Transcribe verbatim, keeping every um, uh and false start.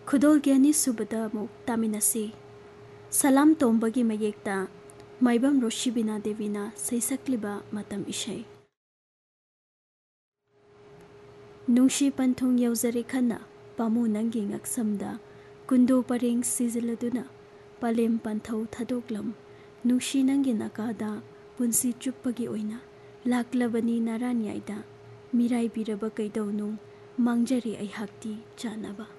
ꯈꯨꯗꯣꯜꯒꯤ ꯑꯅꯤꯁꯨꯕꯗ ꯑꯃꯨꯛ ꯇꯥꯃꯤꯟꯅꯁꯤ꯫ ꯁꯂꯥꯝ ꯇꯣꯝꯕꯒꯤ ꯃꯌꯦꯛꯇ ꯃꯥꯏꯕꯝ ꯔꯣꯁꯤꯕꯤꯅꯥ ꯗꯦꯕꯤꯅ ꯁꯩꯁꯛꯂꯤꯕ ꯃꯇꯝ ꯏꯁꯩ꯫ ꯅꯨꯡꯁꯤ ꯄꯟꯊꯨꯡ ꯌꯧꯖꯔꯦ ꯈꯟꯅ ꯄꯥꯝꯃꯨ ꯅꯪꯒꯤ ꯉꯛꯁꯝꯗ ꯀꯨꯟꯗꯣ ꯄꯔꯦꯡ ꯁꯤꯖꯤꯜꯂꯗꯨꯅ ꯄꯂꯦꯝ ꯄꯟꯊꯧ ꯊꯥꯗꯣꯛꯂꯝ ꯅꯨꯡꯁꯤ ꯅꯪꯒꯤ ꯅꯥꯀꯥꯗ ꯄꯨꯟꯁꯤ ꯆꯨꯞꯄꯒꯤ ꯑꯣꯏꯅ ꯂꯥꯛꯂꯕꯅꯤ ꯅꯥꯔꯥꯟꯌꯥꯏꯗ ꯃꯤꯔꯥꯏꯕꯤꯔꯕ ꯀꯩꯗꯧꯅꯨꯡ ꯃꯥꯡꯖꯔꯦ ꯑꯩꯍꯥꯛꯇꯤ ꯆꯥꯅꯕ꯫